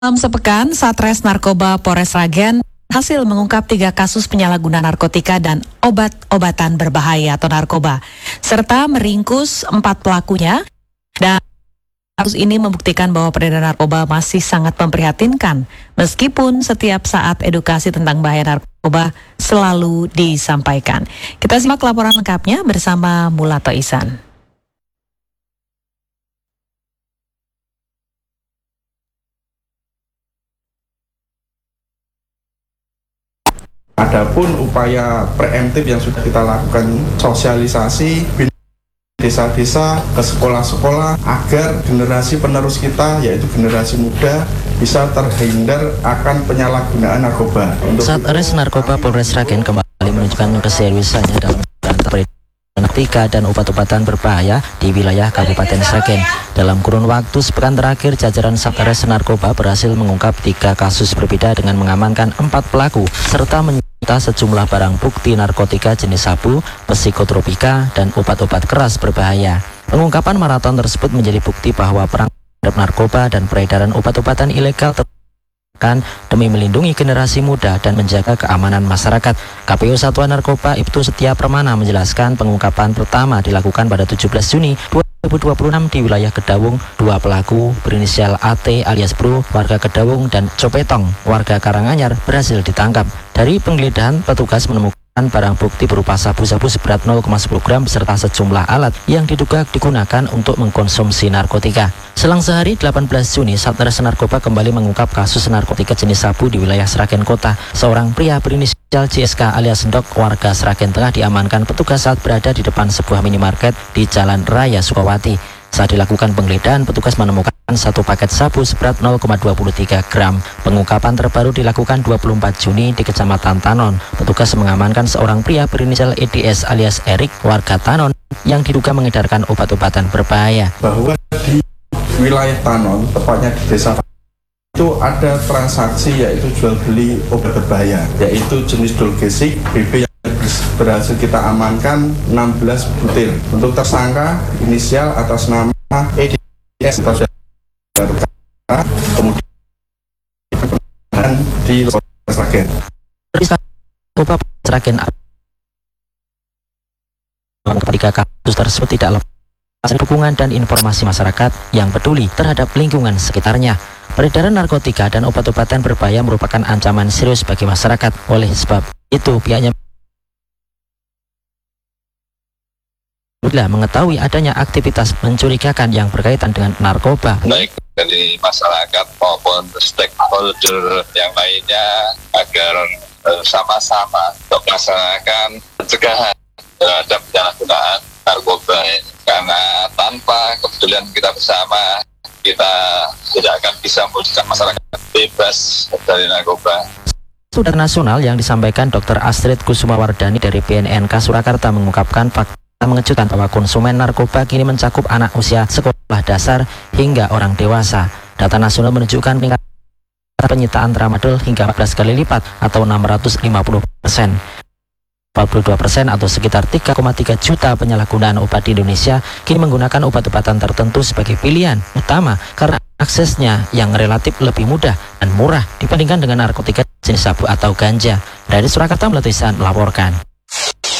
Dalam sepekan, Satres Narkoba Polres Sragen hasil mengungkap 3 kasus penyalahgunaan narkotika dan obat-obatan berbahaya atau narkoba, serta meringkus 4 pelakunya. Dan kasus ini membuktikan bahwa peredaran narkoba masih sangat memprihatinkan, meskipun setiap saat edukasi tentang bahaya narkoba selalu disampaikan. Kita simak laporan lengkapnya bersama Mulato Ihsan. Adapun upaya preemptif yang sudah kita lakukan, sosialisasi desa-desa ke sekolah-sekolah agar generasi penerus kita, yaitu generasi muda, bisa terhindar akan penyalahgunaan narkoba. Satres Narkoba Polres Sragen kembali menunjukkan keseriusannya dalam memberantas narkotika dan obat-obatan berbahaya di wilayah Kabupaten Sragen. Dalam kurun waktu sepekan terakhir, jajaran Satres Narkoba berhasil mengungkap 3 kasus berbeda dengan mengamankan 4 pelaku serta menyita sejumlah barang bukti narkotika jenis sabu, psikotropika, dan obat-obat keras berbahaya. Pengungkapan maraton tersebut menjadi bukti bahwa perang terhadap narkoba dan peredaran obat-obatan ilegal demi melindungi generasi muda dan menjaga keamanan masyarakat. KPU Satuan Narkoba Ibtu Setia Permana menjelaskan pengungkapan pertama dilakukan pada 17 Juni 2026 di wilayah Kedawung. 2 pelaku berinisial AT alias Bro, warga Kedawung, dan Copetong, warga Karanganyar, berhasil ditangkap. Dari penggeledahan, petugas menemukan barang bukti berupa sabu-sabu seberat 0,10 gram beserta sejumlah alat yang diduga digunakan untuk mengkonsumsi narkotika. Selang sehari 18 Juni, Satres Narkoba kembali mengungkap kasus narkotika jenis sabu di wilayah Sragen Kota. Seorang pria berinisial CSK alias Ndok, warga Sragen Tengah, diamankan petugas saat berada di depan sebuah minimarket di Jalan Raya Sukawati. Saat dilakukan penggeledahan, petugas menemukan 1 paket sabu seberat 0,23 gram. Pengungkapan terbaru dilakukan 24 Juni di Kecamatan Tanon. Petugas mengamankan seorang pria berinisial EDS alias Erik, warga Tanon, yang diduga mengedarkan obat-obatan berbahaya. Bahwa di wilayah Tanon, tepatnya di desa itu ada transaksi yaitu jual beli obat berbahaya, yaitu jenis Dolgesic BB yang berhasil kita amankan 16 butir. Untuk tersangka inisial atas nama EDS, kemudian di Sragen. Sragen ketika kasus tersebut tidak lepas dukungan dan informasi masyarakat yang peduli terhadap lingkungan sekitarnya. Peredaran narkotika dan obat-obatan berbahaya merupakan ancaman serius bagi masyarakat. Oleh sebab itu, pihaknya mengetahui adanya aktivitas mencurigakan yang berkaitan dengan narkoba, baik dari masyarakat maupun stakeholder yang lainnya, agar sama-sama untuk melaksanakan pencegahan terhadap penyalahgunaan narkoba ini. Karena tanpa kepedulian kita bersama, kita tidak akan bisa mewujudkan masyarakat bebas dari narkoba. Sudara nasional yang disampaikan Dr. Astrid Kusumawardani dari BNNK Surakarta mengungkapkan fakta mengejutkan bahwa konsumen narkoba kini mencakup anak usia sekolah dasar hingga orang dewasa. Data nasional menunjukkan tingkat penyitaan tramadol hingga 14 kali lipat atau 650%. 42% atau sekitar 3,3 juta penyalahgunaan obat di Indonesia kini menggunakan obat-obatan tertentu sebagai pilihan utama karena aksesnya yang relatif lebih mudah dan murah dibandingkan dengan narkotika jenis sabu atau ganja. Dari Surakarta, Mulato Ihsan melaporkan.